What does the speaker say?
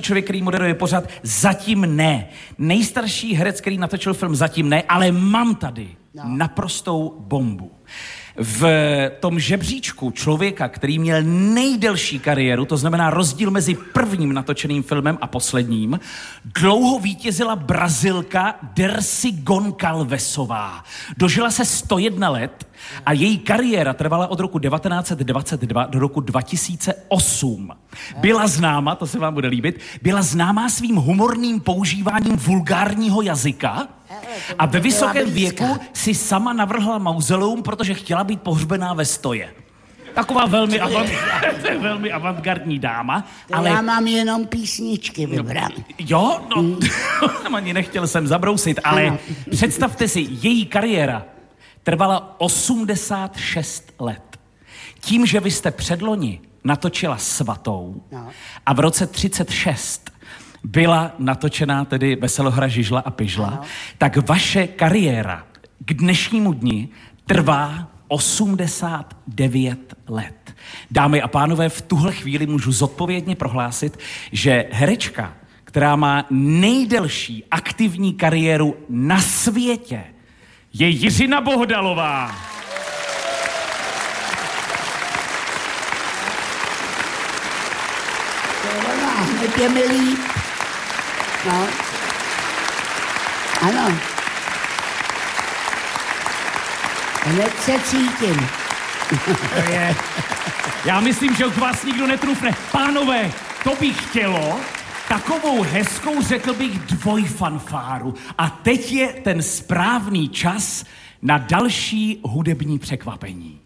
člověk, který moderuje pořad? Zatím ne. Nejstarší herec, který natočil film? Zatím ne, ale mám tady naprostou bombu. V tom žebříčku člověka, který měl nejdelší kariéru, to znamená rozdíl mezi prvním natočeným filmem a posledním, dlouho vítězila Brazilka Dercy Goncalvesová. Dožila se 101 let a její kariéra trvala od roku 1922 do roku 2008. Byla známa, to se vám bude líbit, byla známá svým humorným používáním vulgárního jazyka a ve vysokém věku si sama navrhla mauzoleum, protože chtěla být pohřbená ve stoje. Taková velmi avantgardní dáma, ale... Já mám jenom písničky vybrané. Jo, ani nechtěl jsem zabrousit, ale představte si, její kariéra trvala 86 let. Tím, že vy jste předloni natočila Svatou a v roce 36 byla natočená tedy Veselohra, Žižla a Pyžla, tak vaše kariéra k dnešnímu dni trvá 89 let. Dámy a pánové, v tuhle chvíli můžu zodpovědně prohlásit, že herečka, která má nejdelší aktivní kariéru na světě, je Jiřina Bohdalová. Hned je mi líp. No. Ano. Hned se cítím. Já myslím, že už vás nikdo netrufne. Pánové, to by chtělo takovou hezkou, řekl bych, dvojfanfáru. A teď je ten správný čas na další hudební překvapení.